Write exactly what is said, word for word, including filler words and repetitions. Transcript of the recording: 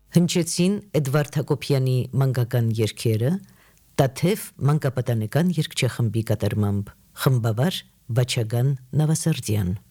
Հնչեցին Էդվարդ Հակոբյանի մանկական երգերը Տաթև մանկապատանեկան երգչախմբի կատարմամբ, խմբավար Վաչագան Նավասարդյան։